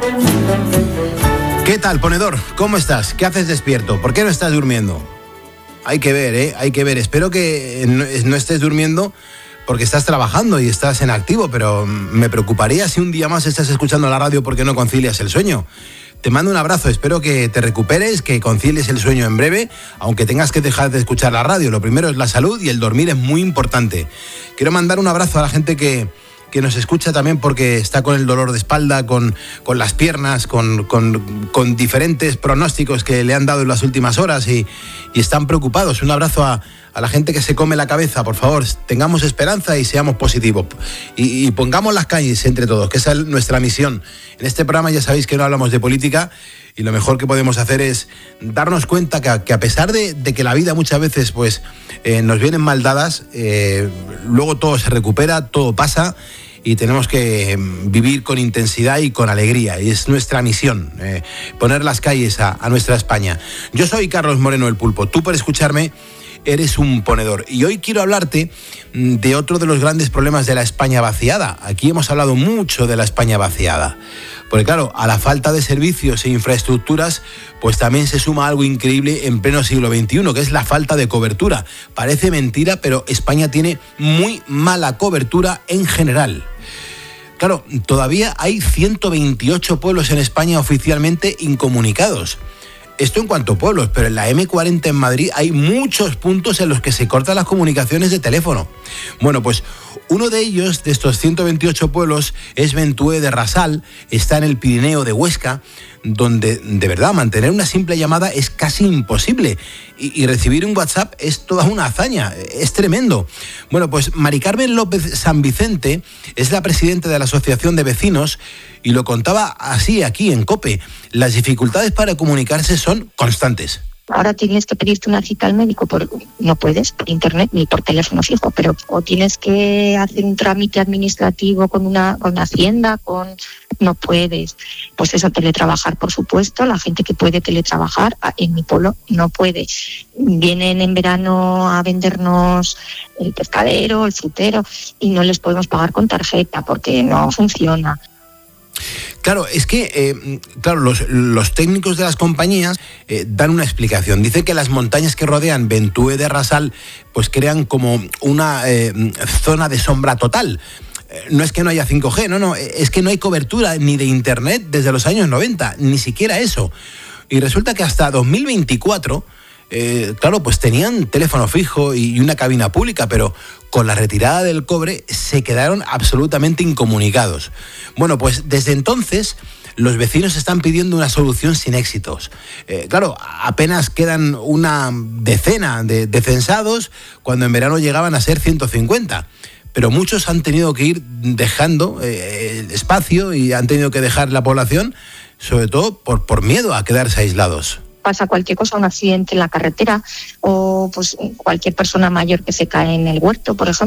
¿Qué tal, ponedor? ¿Cómo estás? ¿Qué haces despierto? ¿Por qué no estás durmiendo? Hay que ver, hay que ver. Espero que no estés durmiendo porque estás trabajando y estás en activo, pero me preocuparía si un día más estás escuchando la radio porque no concilias el sueño. Te mando un abrazo, espero que te recuperes, que concilies el sueño en breve, aunque tengas que dejar de escuchar la radio. Lo primero es la salud y el dormir es muy importante. Quiero mandar un abrazo a la gente que nos escucha también porque está con el dolor de espalda, con las piernas, con diferentes pronósticos que le han dado en las últimas horas y están preocupados. Un abrazo a la gente que se come la cabeza. Por favor, tengamos esperanza y seamos positivos. Y pongamos las calles entre todos, que esa es nuestra misión. En este programa ya sabéis que no hablamos de política y lo mejor que podemos hacer es darnos cuenta que a pesar de que la vida muchas veces pues, nos vienen mal dadas, luego todo se recupera, todo pasa. Y tenemos que vivir con intensidad y con alegría. Y es nuestra misión, poner las calles a nuestra España. Yo soy Carlos Moreno, el Pulpo. Tú, por escucharme, eres un ponedor. Y hoy quiero hablarte de otro de los grandes problemas de la España vaciada. Aquí hemos hablado mucho de la España vaciada. Porque claro, a la falta de servicios e infraestructuras, pues también se suma algo increíble en pleno siglo XXI, que es la falta de cobertura. Parece mentira, pero España tiene muy mala cobertura en general. Claro, todavía hay 128 pueblos en España oficialmente incomunicados. Esto en cuanto a pueblos, pero en la M40 en Madrid hay muchos puntos en los que se cortan las comunicaciones de teléfono. Bueno, pues uno de ellos, de estos 128 pueblos, es Ventué de Rasal, está en el Pirineo de Huesca, donde de verdad mantener una simple llamada es casi imposible y recibir un WhatsApp es toda una hazaña, es tremendo. Bueno, pues Mari Carmen López San Vicente es la presidenta de la Asociación de Vecinos y lo contaba así aquí en COPE. Las dificultades para comunicarse son constantes. Ahora tienes que pedirte una cita al médico, no puedes por internet ni por teléfono fijo, pero o tienes que hacer un trámite administrativo con Hacienda, no puedes. Pues eso, teletrabajar, por supuesto, la gente que puede teletrabajar, en mi pueblo no puede. Vienen en verano a vendernos el pescadero, el frutero, y no les podemos pagar con tarjeta porque no funciona. Claro, es que los técnicos de las compañías dan una explicación. Dicen que las montañas que rodean Ventué de Rasal pues crean como una zona de sombra total. No es que no haya 5G, no, es que no hay cobertura ni de internet desde los años 90, ni siquiera eso. Y resulta que hasta 2024... pues tenían teléfono fijo y una cabina pública, pero con la retirada del cobre se quedaron absolutamente incomunicados. Bueno, pues desde entonces los vecinos están pidiendo una solución sin éxitos. Apenas quedan una decena de censados cuando en verano llegaban a ser 150. Pero muchos han tenido que ir dejando espacio y han tenido que dejar la población, sobre todo por miedo a quedarse aislados. Pasa cualquier cosa, un accidente en la carretera o pues cualquier persona mayor que se cae en el huerto, por ejemplo.